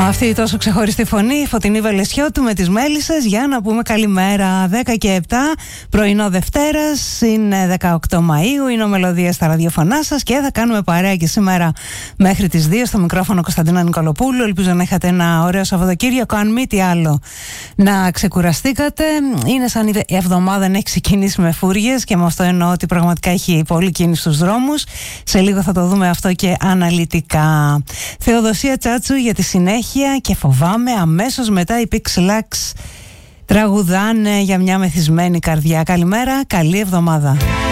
Αυτή η τόσο ξεχωριστή φωνή, η Φωτεινή Βελεσιώτου με τις Μέλισσες, για να πούμε καλημέρα. 10 και 7, πρωινό Δευτέρας, είναι 18 Μαΐου, είναι ο Μελωδία στα ραδιοφωνά σας και θα κάνουμε παρέα και σήμερα μέχρι τις 2 στο μικρόφωνο Κωνσταντίνα Νικολοπούλου. Ελπίζω να είχατε ένα ωραίο Σαββατοκύριακο, αν μη τι άλλο να ξεκουραστήκατε. Είναι σαν η εβδομάδα να έχει ξεκινήσει με φούριες και με αυτό εννοώ ότι πραγματικά έχει πολύ κίνηση στους δρόμους. Σε λίγο θα το δούμε αυτό και αναλυτικά. Θεοδοσία Τσάτσου για τη συνέχεια και φοβάμαι. Αμέσως μετά οι Pixelax τραγουδάνε για μια μεθυσμένη καρδιά. Καλημέρα, καλή εβδομάδα.